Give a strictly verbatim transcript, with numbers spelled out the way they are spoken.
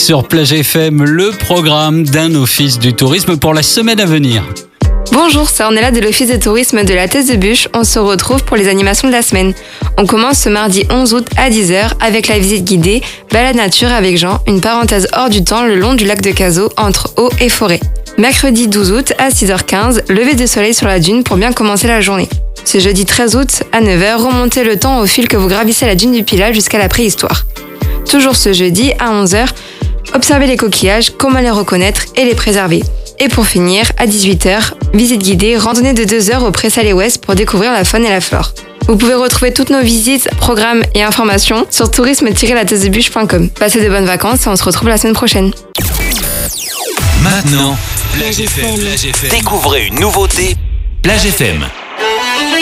sur Plage F M, le programme d'un office du tourisme pour la semaine à venir. Bonjour, c'est Ornella de l'Office de tourisme de la Thèse de Buch. On se retrouve pour les animations de la semaine. On commence ce mardi onze août à dix heures avec la visite guidée Balade nature avec Jean, une parenthèse hors du temps le long du lac de Cazaux entre eau et forêt. Mercredi douze août à six heures quinze, lever de soleil sur la dune pour bien commencer la journée. Ce jeudi treize août à neuf heures, remontez le temps au fil que vous gravissez la dune du Pilat jusqu'à la préhistoire. Toujours ce jeudi à onze heures, observez les coquillages, comment les reconnaître et les préserver. Et pour finir, à dix-huit heures, visite guidée, randonnée de deux heures au Pré-Salé Ouest pour découvrir la faune et la flore. Vous pouvez retrouver toutes nos visites, programmes et informations sur tourisme tiret la thèse de buch point com. Passez de bonnes vacances et on se retrouve la semaine prochaine. Maintenant, Plage F M. Découvrez une nouveauté, Plage F M.